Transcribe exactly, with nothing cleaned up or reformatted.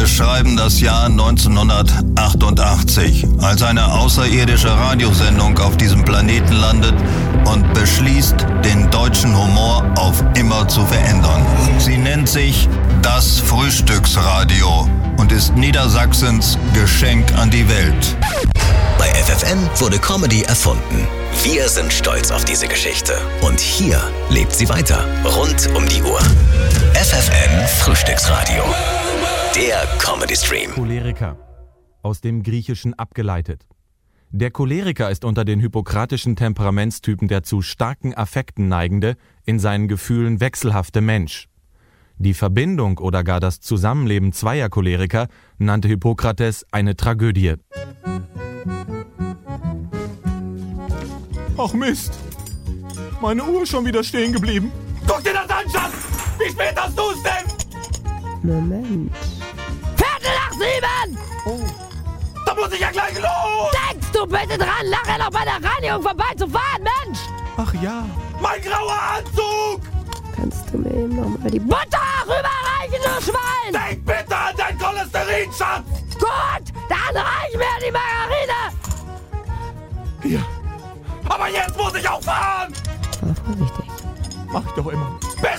beschreiben das Jahr neunzehnhundertachtundachtzig, als eine außerirdische Radiosendung auf diesem Planeten landet und beschließt, den deutschen Humor auf immer zu verändern. Sie nennt sich das Frühstücksradio und ist Niedersachsens Geschenk an die Welt. Bei F F N wurde Comedy erfunden. Wir sind stolz auf diese Geschichte. Und hier lebt sie weiter. Rund um die Uhr. F F N Frühstücksradio. Der Comedy-Stream. Choleriker. Aus dem Griechischen abgeleitet. Der Choleriker ist unter den hippokratischen Temperamentstypen der zu starken Affekten neigende, in seinen Gefühlen wechselhafte Mensch. Die Verbindung oder gar das Zusammenleben zweier Choleriker nannte Hippokrates eine Tragödie. Ach Mist, meine Uhr ist schon wieder stehen geblieben. Guck dir das an, Schatz! Wie spät hast du's denn? Moment. Viertel nach sieben! Oh, da muss ich ja gleich los! Denkst du bitte dran, nachher noch bei der Reinigung vorbeizufahren, Mensch! Ach ja, mein grauer Anzug! Kannst du mir eben noch mal die Butter rüberreichen, du Schwein? Denk bitte an dein Cholesterin, Schatz! Gut, dann reich mir die Margarine! Hier. Aber jetzt muss ich auch fahren! Fahr vorsichtig. Mach ich doch immer. Bis